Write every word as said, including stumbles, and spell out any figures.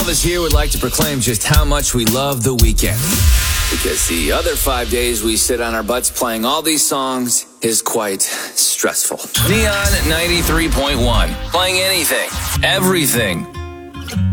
of us here would like to proclaim just how much we love The Weeknd. Because the other five days we sit on our butts playing all these songs is quite stressful. Neon ninety-three point one. Playing anything, everything,